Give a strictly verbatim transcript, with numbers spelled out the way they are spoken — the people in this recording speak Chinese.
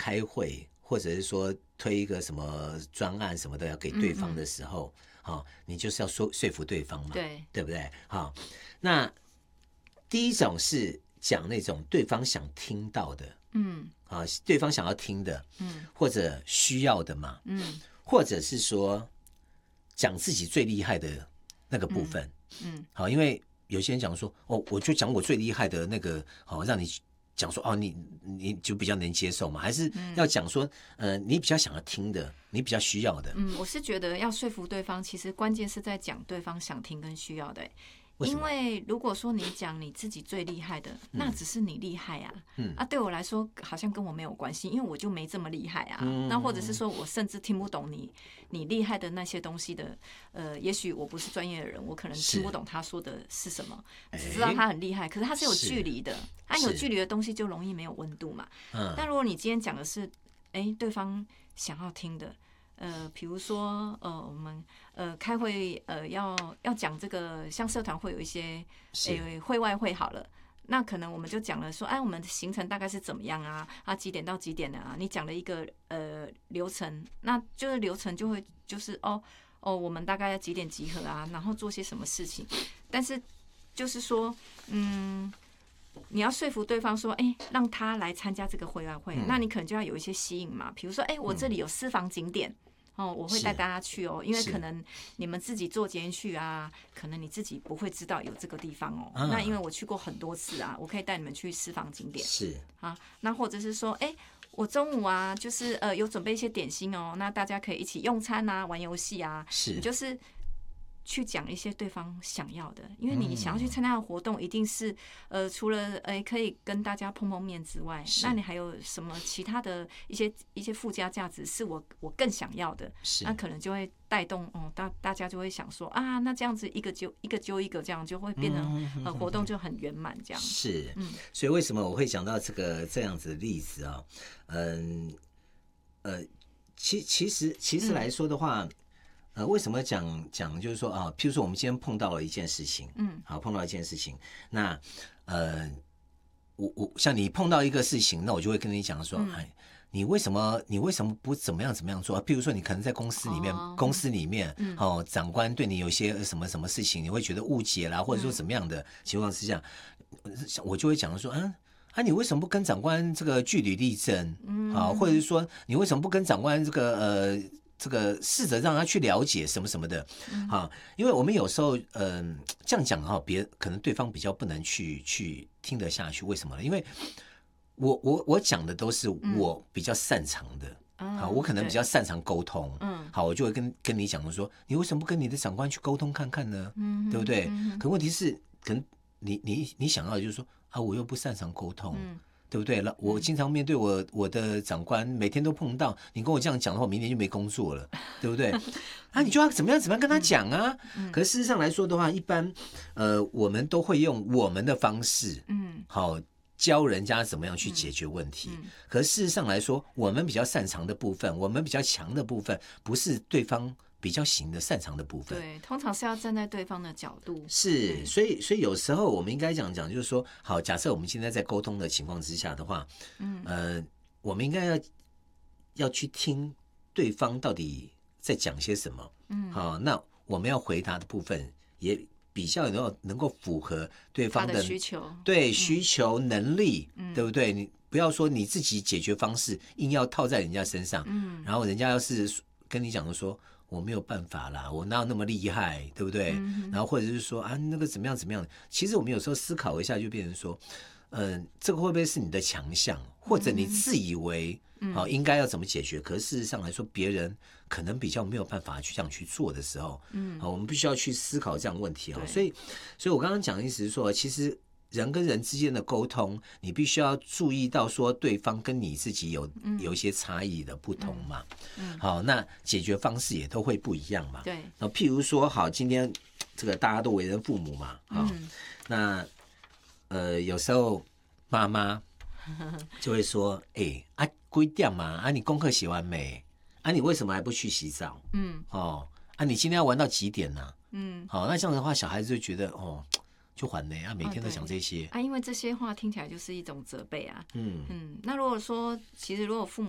开会，或者是说推一个什么专案什么的要给对方的时候，嗯嗯哦、你就是要说说服对方嘛， 对对不对？好、哦，那第一种是讲那种对方想听到的， 嗯啊、对方想要听的， 嗯或者需要的嘛， 嗯或者是说讲自己最厉害的那个部分， 嗯， 好，因为有些人讲说，哦，我就讲我最厉害的那个，好，让你讲说，哦，你你就比较能接受嘛，还是要讲说，呃，你比较想要听的，你比较需要的。 嗯，我是觉得要说服对方，其实关键是在讲对方想听跟需要的、欸。 为因为如果说你讲你自己最厉害的，那只是你厉害啊， 嗯啊，对我来说好像跟我没有关系，因为我就没这么厉害啊。 嗯、 那或者是说我甚至听不懂你你厉害的那些东西的，呃，也许我不是专业的人，我可能听不懂他说的是什么，只知道他很厉害，可是他是有距离的，他有距离的东西就容易没有温度嘛。 嗯， 但如果你今天讲的是，哎、欸，对方想要听的。呃，比如说，呃，我们呃开会，呃，要要讲这个，像社团会有一些，诶、欸，会外会好了，那可能我们就讲了说，哎，我们的行程大概是怎么样啊？啊，几点到几点啊？你讲了一个呃流程，那就是流程就会就是哦哦，我们大概要几点集合啊？然后做些什么事情？但是就是说，嗯。你要说服对方说，哎、欸，让他来参加这个会外会，嗯、那你可能就要有一些吸引嘛，比如说，哎、欸，我这里有私房景点。哦，我会带大家去哦，因为可能你们自己坐捷运去啊，可能你自己不会知道有这个地方哦。啊、那因为我去过很多次啊，我可以带你们去私房景点。 是啊，那或者是说，哎、欸，我中午啊，就是呃有准备一些点心哦，那大家可以一起用餐啊，玩游戏啊。 是， 你就是去讲一些对方想要的，因为你想要去参加的活动，一定是呃除了呃可以跟大家碰碰面之外，那你还有什么其他的一些一些附加价值是我我更想要的，那可能就会带动哦大大家就会想说啊，那这样子一个揪一个揪一个，这样就会变成呃活动就很圆满这样。 是， 嗯， 所以为什么我会讲到这个这样子的例子啊？嗯呃，其其实其实来说的话。嗯呃，为什么讲讲就是说啊，譬如说我们今天碰到了一件事情，嗯，好，碰到一件事情，那呃，我我像你碰到一个事情，那我就会跟你讲说，哎、嗯，你为什么你为什么不怎么样怎么样做？譬如说你可能在公司里面，哦、公司里面，嗯、哦，长官对你有些什么什么事情，你会觉得误解啦，或者说怎么样的情况之下，嗯、我就会讲说，嗯。啊，你为什么不跟长官这个据理力争？嗯，好，或者是说你为什么不跟长官这个呃？这个试着让他去了解什么什么的，好，因为我们有时候，嗯、呃，这样讲哈，别可能对方比较不能去去听得下去，为什么呢？因为我我我讲的都是我比较擅长的，嗯、好，我可能比较擅长沟通，嗯，好，我就会跟跟你讲说，你为什么不跟你的长官去沟通看看呢？嗯，对不对？嗯、可问题是，可能你你你想要的就是说啊，我又不擅长沟通。嗯，对不对？我经常面对我我的长官，每天都碰到。你跟我这样讲的话，我明年就没工作了，对不对？啊，你就要怎么样怎么样跟他讲啊？嗯、可是事实上来说的话，一般呃，我们都会用我们的方式，嗯，好教人家怎么样去解决问题。嗯嗯、可是事实上来说，我们比较擅长的部分，我们比较强的部分，不是对方比较行的擅长的部分。 对，通常是要站在对方的角度。 是，所以所以有时候我们应该讲讲，就是说，好，假设我们现在在沟通的情况之下的话，嗯，呃，我们应该要要去听对方到底在讲些什么。嗯，好，那我们要回答的部分也比较能够能够符合对方 的, 的需求， 对、嗯、需求能力，嗯、对不对？你不要说你自己解决方式硬要套在人家身上，嗯，然后人家要是跟你讲的说。我没有办法啦，我哪有那么厉害，对不对？嗯、然后或者是说啊，那个怎么样怎么样的？其实我们有时候思考一下，就变成说，嗯、呃，这个会不会是你的强项，或者你自以为好、嗯、应该要怎么解决？可是事实上来说，别人可能比较没有办法去这样去做的时候，嗯，好，我们必须要去思考这样的问题啊。所以，所以我刚刚讲的意思是说，其实。人跟人之间的沟通，你必须要注意到说对方跟你自己有、嗯、有一些差异的不同嘛。嗯嗯、好，那解决方式也都会不一样嘛。 对。 那譬如说，好，今天这个大家都为人父母嘛，好，嗯、那呃有时候妈妈就会说，哎、欸、啊几点嘛，啊你功课写完没？啊你为什么还不去洗澡？嗯，哦，啊你今天要玩到几点呢、啊？嗯，好，那这样的话，小孩子就觉得哦。就还呢啊，每天都讲这些、 哦、啊，因为这些话听起来就是一种责备啊。嗯嗯，那如果说，其实如果父母